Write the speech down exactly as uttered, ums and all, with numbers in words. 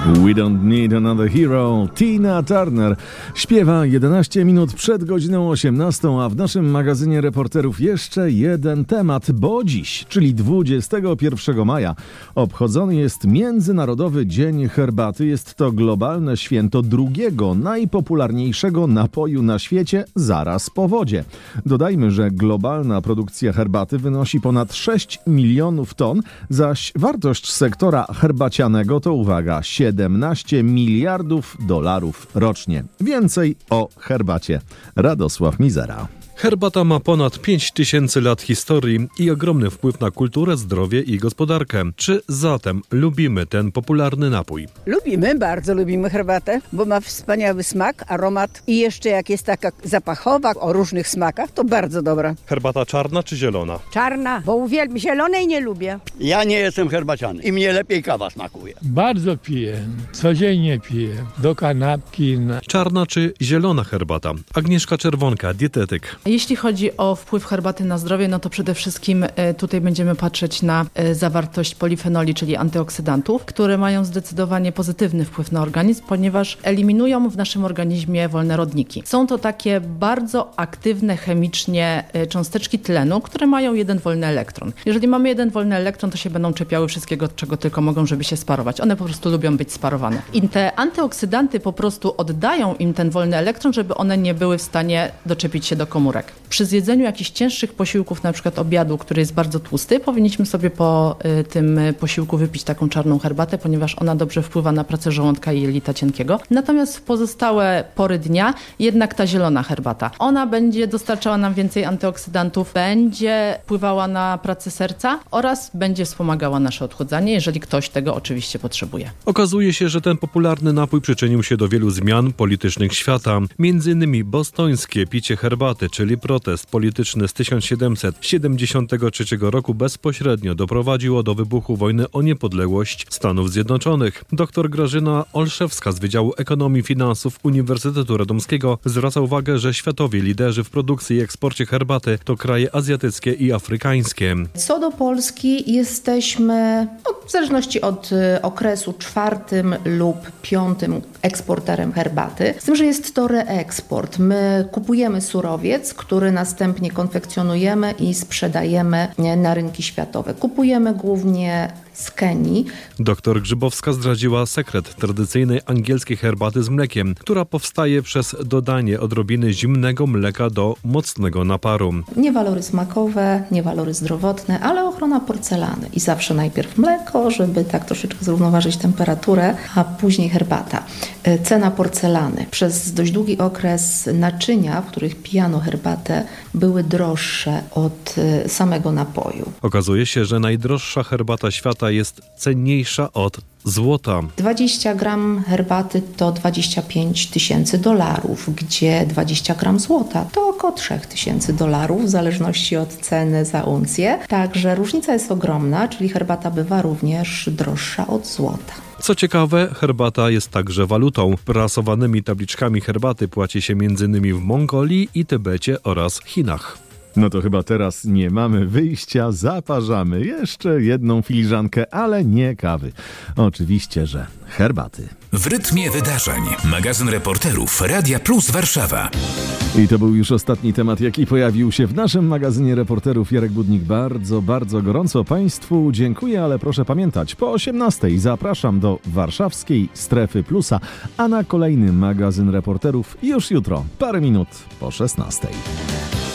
We Don't Need Another Hero. Tina Turner śpiewa jedenaście minut przed godziną osiemnastą, a w naszym magazynie reporterów jeszcze jeden temat, bo dziś, czyli dwudziestego pierwszego maja, obchodzony jest Międzynarodowy Dzień Herbaty. Jest to globalne święto drugiego najpopularniejszego napoju na świecie zaraz po wodzie. Dodajmy, że globalna produkcja herbaty wynosi ponad sześć milionów ton, zaś wartość sektora herbacianego to, uwaga, siedemnaście miliardów dolarów rocznie. Więcej o herbacie. Radosław Mizera. Herbata ma ponad pięć tysięcy lat historii i ogromny wpływ na kulturę, zdrowie i gospodarkę. Czy zatem lubimy ten popularny napój? Lubimy, bardzo lubimy herbatę, bo ma wspaniały smak, aromat i jeszcze jak jest taka zapachowa o różnych smakach, to bardzo dobra. Herbata czarna czy zielona? Czarna, bo uwielbiam, zielonej nie lubię. Ja nie jestem herbaciany i mnie lepiej kawa smakuje. Bardzo piję, codziennie piję, do kanapki. Na... Czarna czy zielona herbata? Agnieszka Czerwonka, dietetyk. Jeśli chodzi o wpływ herbaty na zdrowie, no to przede wszystkim tutaj będziemy patrzeć na zawartość polifenoli, czyli antyoksydantów, które mają zdecydowanie pozytywny wpływ na organizm, ponieważ eliminują w naszym organizmie wolne rodniki. Są to takie bardzo aktywne chemicznie cząsteczki tlenu, które mają jeden wolny elektron. Jeżeli mamy jeden wolny elektron, to się będą czepiały wszystkiego, czego tylko mogą, żeby się sparować. One po prostu lubią być sparowane. I te antyoksydanty po prostu oddają im ten wolny elektron, żeby one nie były w stanie doczepić się do komórek. Przy zjedzeniu jakichś cięższych posiłków, na przykład obiadu, który jest bardzo tłusty, powinniśmy sobie po y, tym posiłku wypić taką czarną herbatę, ponieważ ona dobrze wpływa na pracę żołądka i jelita cienkiego. Natomiast w pozostałe pory dnia jednak ta zielona herbata. Ona będzie dostarczała nam więcej antyoksydantów, będzie wpływała na pracę serca oraz będzie wspomagała nasze odchudzanie, jeżeli ktoś tego oczywiście potrzebuje. Okazuje się, że ten popularny napój przyczynił się do wielu zmian politycznych świata. Między innymi bostońskie picie herbaty, czyli protest polityczny z tysiąc siedemset siedemdziesiątego trzeciego roku bezpośrednio doprowadziło do wybuchu wojny o niepodległość Stanów Zjednoczonych. Doktor Grażyna Olszewska z Wydziału Ekonomii i Finansów Uniwersytetu Radomskiego zwraca uwagę, że światowi liderzy w produkcji i eksporcie herbaty to kraje azjatyckie i afrykańskie. Co do Polski jesteśmy, no, w zależności od y, okresu, czwartym lub piątym eksporterem herbaty. Z tym, że jest to reeksport. My kupujemy surowiec, który następnie konfekcjonujemy i sprzedajemy na rynki światowe. Kupujemy głównie z Kenii. Doktor Grzybowska zdradziła sekret tradycyjnej angielskiej herbaty z mlekiem, która powstaje przez dodanie odrobiny zimnego mleka do mocnego naparu. Nie walory smakowe, nie walory zdrowotne, ale ochrona porcelany. I zawsze najpierw mleko, żeby tak troszeczkę zrównoważyć temperaturę, a później herbata. Cena porcelany. Przez dość długi okres naczynia, w których pijano herbatę, były droższe od samego napoju. Okazuje się, że najdroższa herbata świata jest cenniejsza od złota. dwadzieścia gram herbaty to dwadzieścia pięć tysięcy dolarów, gdzie dwadzieścia gram złota to około trzy tysiące dolarów, w zależności od ceny za uncję. Także różnica jest ogromna, czyli herbata bywa również droższa od złota. Co ciekawe, herbata jest także walutą. Prasowanymi tabliczkami herbaty płaci się m.in. w Mongolii i Tybecie oraz Chinach. No to chyba teraz nie mamy wyjścia, zaparzamy jeszcze jedną filiżankę, ale nie kawy. Oczywiście, że herbaty. W rytmie wydarzeń. Magazyn reporterów Radia Plus Warszawa. I to był już ostatni temat, jaki pojawił się w naszym magazynie reporterów. Jarek Budnik, bardzo, bardzo gorąco Państwu dziękuję, ale proszę pamiętać, po osiemnastej zapraszam do warszawskiej Strefy Plusa, a na kolejny magazyn reporterów już jutro, parę minut po szesnastej.